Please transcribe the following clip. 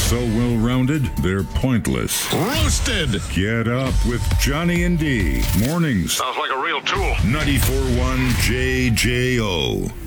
so well-rounded, they're pointless. Roasted. Get up with Johnny and D. Mornings. Sounds like a real tool. 94.1 JJO.